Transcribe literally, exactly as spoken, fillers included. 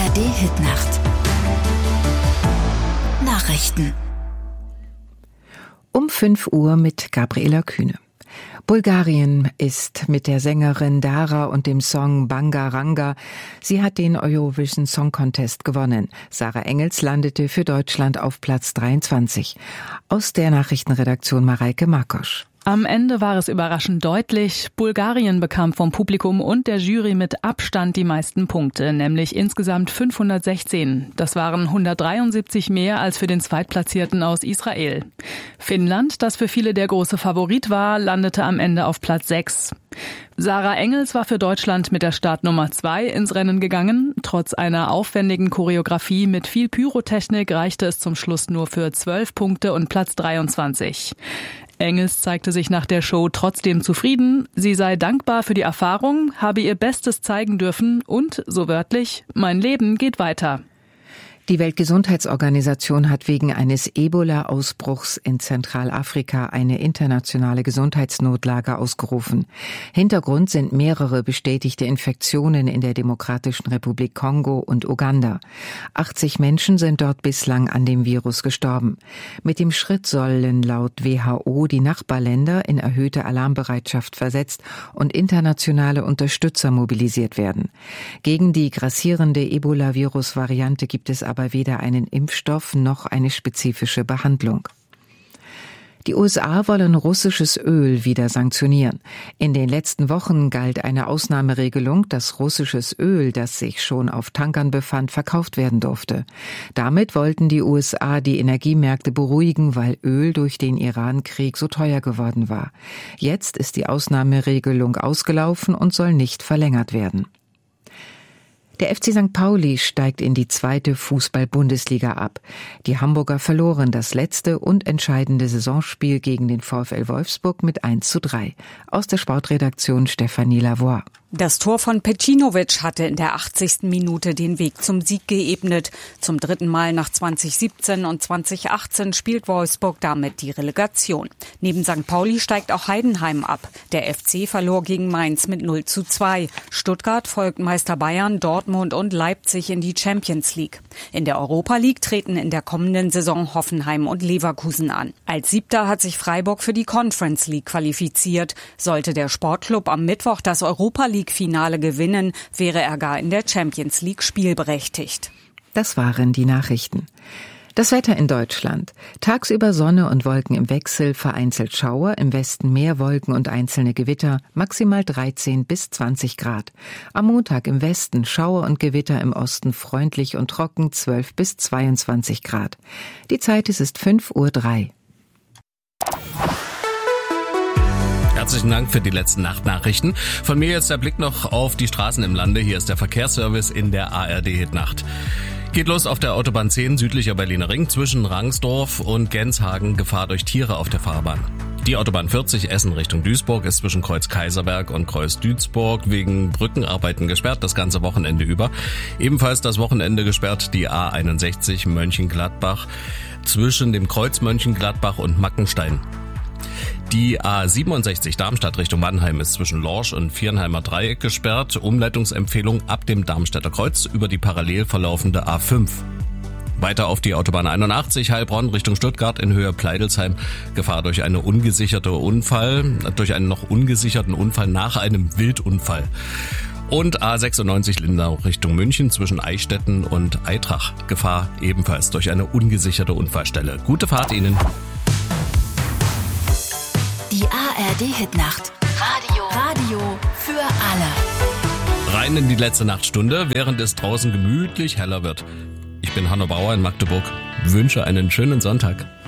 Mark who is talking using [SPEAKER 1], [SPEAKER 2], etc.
[SPEAKER 1] R D-Hitnacht. Nachrichten. Um fünf Uhr mit Gabriela Kühne. Bulgarien ist mit der Sängerin Dara und dem Song Bangaranga. Sie hat den Eurovision Song Contest gewonnen. Sarah Engels landete für Deutschland auf Platz dreiundzwanzig. Aus der Nachrichtenredaktion Mareike Markosch.
[SPEAKER 2] Am Ende war es überraschend deutlich. Bulgarien bekam vom Publikum und der Jury mit Abstand die meisten Punkte, nämlich insgesamt fünfhundertsechzehn. Das waren hundertdreiundsiebzig mehr als für den Zweitplatzierten aus Israel. Finnland, das für viele der große Favorit war, landete am Ende auf Platz sechs. Sarah Engels war für Deutschland mit der Startnummer zwei ins Rennen gegangen. Trotz einer aufwendigen Choreografie mit viel Pyrotechnik reichte es zum Schluss nur für zwölf Punkte und Platz dreiundzwanzig. Engels zeigte sich nach der Show trotzdem zufrieden. Sie sei dankbar für die Erfahrung, habe ihr Bestes zeigen dürfen und, so wörtlich, mein Leben geht weiter.
[SPEAKER 1] Die Weltgesundheitsorganisation hat wegen eines Ebola-Ausbruchs in Zentralafrika eine internationale Gesundheitsnotlage ausgerufen. Hintergrund sind mehrere bestätigte Infektionen in der Demokratischen Republik Kongo und Uganda. achtzig Menschen sind dort bislang an dem Virus gestorben. Mit dem Schritt sollen laut W H O die Nachbarländer in erhöhte Alarmbereitschaft versetzt und internationale Unterstützer mobilisiert werden. Gegen die grassierende Ebola-Virus-Variante gibt es aber aber weder einen Impfstoff noch eine spezifische Behandlung. Die U S A wollen russisches Öl wieder sanktionieren. In den letzten Wochen galt eine Ausnahmeregelung, dass russisches Öl, das sich schon auf Tankern befand, verkauft werden durfte. Damit wollten die U S A die Energiemärkte beruhigen, weil Öl durch den Iran-Krieg so teuer geworden war. Jetzt ist die Ausnahmeregelung ausgelaufen und soll nicht verlängert werden. Der F C Sankt Pauli steigt in die zweite Fußball-Bundesliga ab. Die Hamburger verloren das letzte und entscheidende Saisonspiel gegen den VfL Wolfsburg mit eins zu drei. Aus der Sportredaktion Stefanie Lavoie.
[SPEAKER 3] Das Tor von Pecinovic hatte in der achtzigsten Minute den Weg zum Sieg geebnet. Zum dritten Mal nach zwanzig siebzehn und zwanzig achtzehn spielt Wolfsburg damit die Relegation. Neben Sankt Pauli steigt auch Heidenheim ab. Der F C verlor gegen Mainz mit null zu zwei. Stuttgart folgt Meister Bayern, Dortmund und Leipzig in die Champions League. In der Europa League treten in der kommenden Saison Hoffenheim und Leverkusen an. Als Siebter hat sich Freiburg für die Conference League qualifiziert. Sollte der Sportclub am Mittwoch das Europa League Finale gewinnen, wäre er gar in der Champions League spielberechtigt.
[SPEAKER 1] Das waren die Nachrichten. Das Wetter in Deutschland. Tagsüber Sonne und Wolken im Wechsel, vereinzelt Schauer, im Westen mehr Wolken und einzelne Gewitter, maximal dreizehn bis zwanzig Grad. Am Montag im Westen Schauer und Gewitter, im Osten freundlich und trocken, zwölf bis zweiundzwanzig Grad. Die Zeit ist, ist fünf Uhr drei.
[SPEAKER 4] Herzlichen Dank für die letzten Nachtnachrichten. Von mir jetzt der Blick noch auf die Straßen im Lande. Hier ist der Verkehrsservice in der A R D-Hitnacht. Geht los auf der Autobahn zehn, südlicher Berliner Ring, zwischen Rangsdorf und Genshagen, Gefahr durch Tiere auf der Fahrbahn. Die Autobahn vierzig, Essen Richtung Duisburg, ist zwischen Kreuz Kaiserberg und Kreuz Duisburg wegen Brückenarbeiten gesperrt, das ganze Wochenende über. Ebenfalls das Wochenende gesperrt die A einundsechzig Mönchengladbach zwischen dem Kreuz Mönchengladbach und Mackenstein. Die A siebenundsechzig Darmstadt Richtung Mannheim ist zwischen Lorsch und Viernheimer Dreieck gesperrt. Umleitungsempfehlung ab dem Darmstädter Kreuz über die parallel verlaufende A fünf. Weiter auf die Autobahn einundachtzig Heilbronn Richtung Stuttgart in Höhe Pleidelsheim. Gefahr durch eine ungesicherte Unfall, durch einen noch ungesicherten Unfall nach einem Wildunfall. Und A sechsundneunzig Lindau Richtung München zwischen Eichstätten und Eitrach. Gefahr ebenfalls durch eine ungesicherte Unfallstelle. Gute Fahrt Ihnen.
[SPEAKER 1] Die A R D-Hitnacht. Radio. Radio für alle.
[SPEAKER 4] Rein in die letzte Nachtstunde, während es draußen gemütlich heller wird. Ich bin Hanno Bauer in Magdeburg. Wünsche einen schönen Sonntag.